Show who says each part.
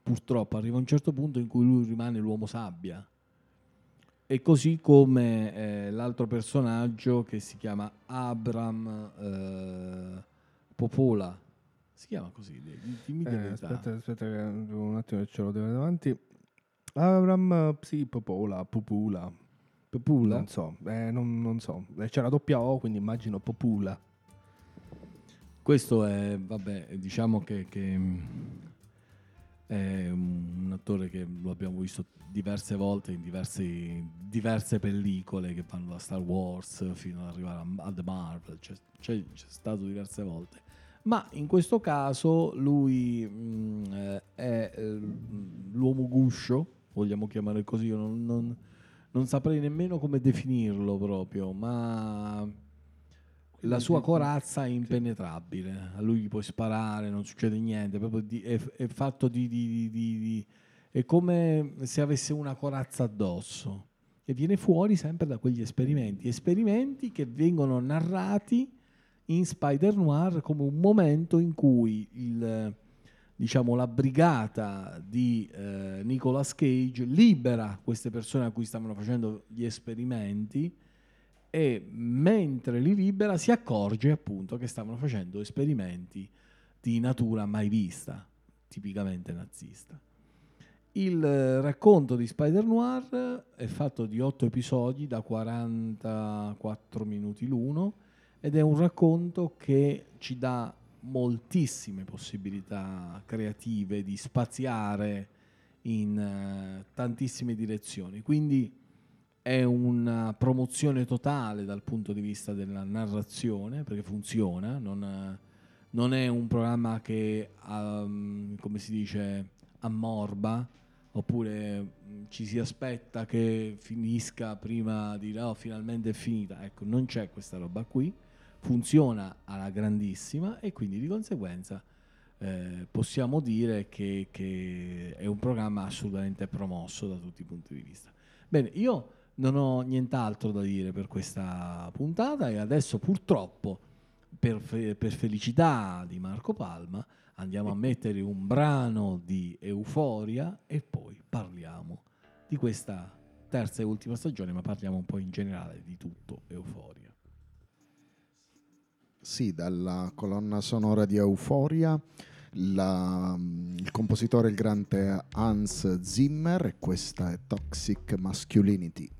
Speaker 1: purtroppo arriva un certo punto in cui lui rimane l'uomo sabbia. E così come l'altro personaggio che si chiama Abram Popola. Si chiama così, dimmi la verità.
Speaker 2: Aspetta che un attimo ce l'ho davanti. Avram, sì, Popola.
Speaker 1: Popula?
Speaker 2: Non so, non so. C'era doppia O, quindi immagino Popula.
Speaker 1: Questo è, vabbè, diciamo che è un attore che lo abbiamo visto diverse volte in diverse pellicole che vanno da Star Wars fino ad arrivare a The Marvel, c'è stato diverse volte. Ma in questo caso lui è l'uomo guscio, vogliamo chiamare così, io non saprei nemmeno come definirlo proprio, ma la sua corazza è impenetrabile, a lui gli puoi sparare, non succede niente, proprio è fatto è come se avesse una corazza addosso e viene fuori sempre da quegli esperimenti che vengono narrati in Spider-Noir come un momento in cui diciamo, la brigata di Nicolas Cage libera queste persone a cui stavano facendo gli esperimenti e mentre li libera si accorge appunto che stavano facendo esperimenti di natura mai vista, tipicamente nazista. Il racconto di Spider-Noir è fatto di 8 episodi da 44 minuti l'uno ed è un racconto che ci dà moltissime possibilità creative di spaziare in tantissime direzioni, quindi è una promozione totale dal punto di vista della narrazione perché funziona, non è un programma che come si dice ammorba oppure ci si aspetta che finisca prima di dire oh, finalmente è finita, ecco, non c'è questa roba qui, funziona alla grandissima e quindi di conseguenza possiamo dire che è un programma assolutamente promosso da tutti i punti di vista. Bene, io non ho nient'altro da dire per questa puntata e adesso purtroppo per felicità di Marco Palma andiamo a mettere un brano di Euforia e poi parliamo di questa terza e ultima stagione, ma parliamo un po' in generale di tutto Euforia.
Speaker 3: Sì, dalla colonna sonora di Euphoria, il compositore è il grande Hans Zimmer e questa è Toxic Masculinity.